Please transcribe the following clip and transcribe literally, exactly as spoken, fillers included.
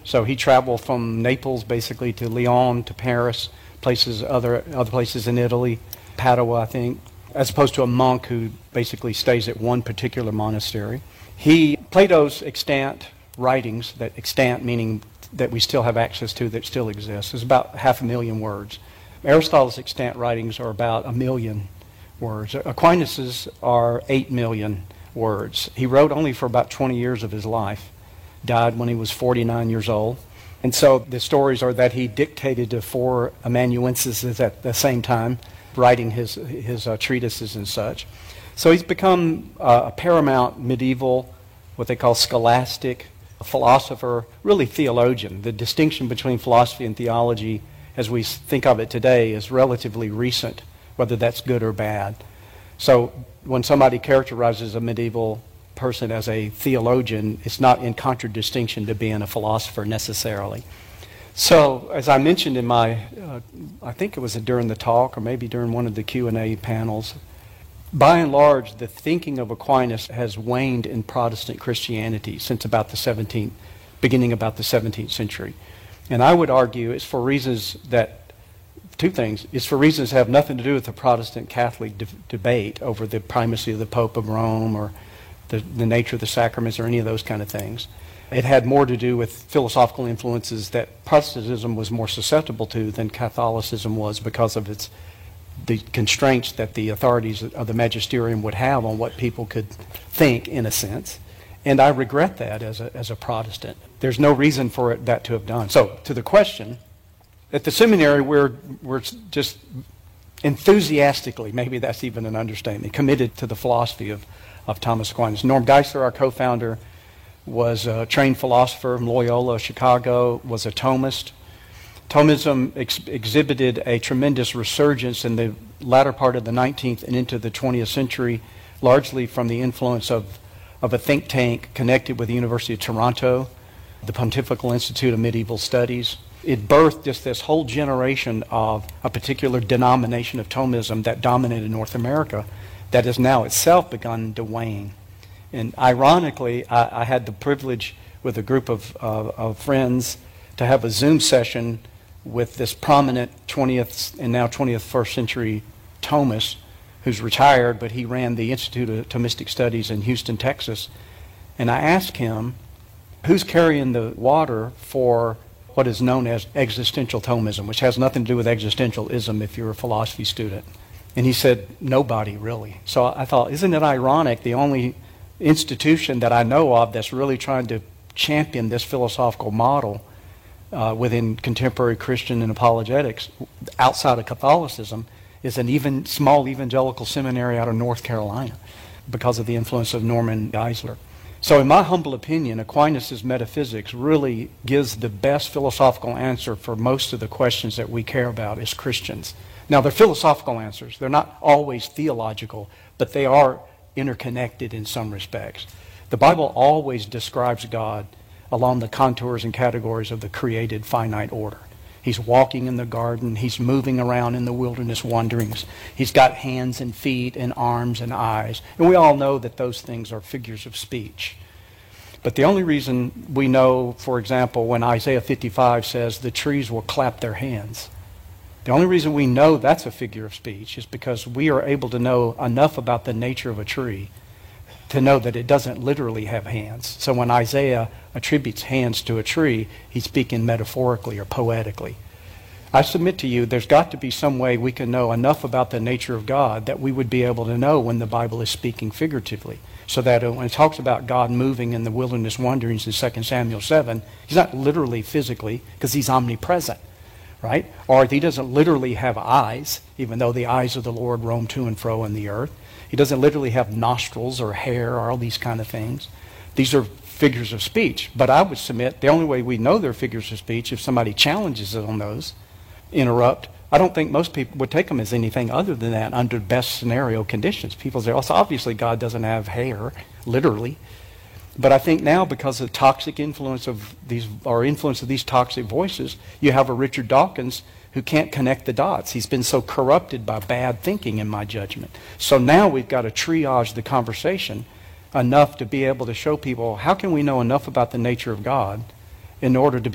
So he traveled from Naples basically to Lyon to Paris, places other other places in Italy, Padua, I think, as opposed to a monk who basically stays at one particular monastery. He Plato's extant writings, that extant meaning that we still have access to, that still exists, is about half a million words. Aristotle's extant writings are about a million words. Aquinas's are eight million words. He wrote only for about twenty years of his life, died when he was forty-nine years old. And so the stories are that he dictated to four amanuenses at the same time, writing his, his uh, treatises and such. So he's become uh, a paramount medieval, what they call scholastic philosopher, really theologian. The distinction between philosophy and theology, as we think of it today, is relatively recent, whether that's good or bad. So when somebody characterizes a medieval person as a theologian, it's not in contradistinction to being a philosopher necessarily. So, as I mentioned in my, uh, I think it was during the talk or maybe during one of the Q and A panels, by and large, the thinking of Aquinas has waned in Protestant Christianity since about the seventeenth, beginning about the seventeenth century. And I would argue it's for reasons that, two things, it's for reasons that have nothing to do with the Protestant-Catholic de- debate over the primacy of the Pope of Rome or the, the nature of the sacraments or any of those kind of things. It had more to do with philosophical influences that Protestantism was more susceptible to than Catholicism was because of its the constraints that the authorities of the magisterium would have on what people could think, in a sense. And I regret that as a, as a Protestant. There's no reason for it, that to have done. So, to the question, at the seminary we're, we're just enthusiastically, maybe that's even an understatement, committed to the philosophy of, of Thomas Aquinas. Norm Geisler, our co-founder, was a trained philosopher from Loyola, Chicago, was a Thomist. Thomism ex- exhibited a tremendous resurgence in the latter part of the nineteenth and into the twentieth century, largely from the influence of, of a think tank connected with the University of Toronto, the Pontifical Institute of Medieval Studies. It birthed just this whole generation of a particular denomination of Thomism that dominated North America that has now itself begun to wane. And ironically, I, I had the privilege with a group of, uh, of friends to have a Zoom session with this prominent twentieth and now twenty-first century Thomist who's retired, but he ran the Institute of Thomistic Studies in Houston, Texas. And I asked him, who's carrying the water for what is known as existential Thomism, which has nothing to do with existentialism if you're a philosophy student? And he said, nobody really. So I thought, isn't it ironic, the only institution that I know of that's really trying to champion this philosophical model uh, within contemporary Christian and apologetics outside of Catholicism is an even small evangelical seminary out of North Carolina because of the influence of Norman Geisler. So in my humble opinion, Aquinas' metaphysics really gives the best philosophical answer for most of the questions that we care about as Christians. Now, they're philosophical answers. They're not always theological, but they are interconnected in some respects. The Bible always describes God along the contours and categories of the created finite order. He's walking in the garden. He's moving around in the wilderness wanderings. He's got hands and feet and arms and eyes. And we all know that those things are figures of speech. But the only reason we know, for example, when Isaiah fifty-five says the trees will clap their hands, the only reason we know that's a figure of speech is because we are able to know enough about the nature of a tree to know that it doesn't literally have hands. So when Isaiah attributes hands to a tree, he's speaking metaphorically or poetically. I submit to you, there's got to be some way we can know enough about the nature of God that we would be able to know when the Bible is speaking figuratively. So that when it talks about God moving in the wilderness wanderings in Second Samuel seven, he's not literally physically, because he's omnipresent. Right? Or he doesn't literally have eyes, even though the eyes of the Lord roam to and fro in the earth. He doesn't literally have nostrils or hair or all these kind of things. These are figures of speech. But I would submit the only way we know they're figures of speech if somebody challenges it on those, interrupt. I don't think most people would take them as anything other than that under best scenario conditions. People say, also, obviously God doesn't have hair, literally. But I think now, because of the toxic influence of these, or influence of these toxic voices, you have a Richard Dawkins who can't connect the dots. He's been so corrupted by bad thinking, in my judgment. So now we've got to triage the conversation enough to be able to show people, how can we know enough about the nature of God in order to be